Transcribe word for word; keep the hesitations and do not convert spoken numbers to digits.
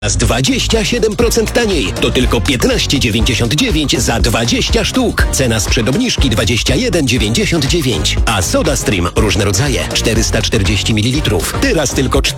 Z dwadzieścia siedem procent taniej. To tylko piętnaście dziewięćdziesiąt dziewięć za dwadzieścia sztuk. Cena sprzed obniżki dwadzieścia jeden dziewięćdziesiąt dziewięć. A Soda Stream różne rodzaje czterysta czterdzieści mililitrów. Teraz tylko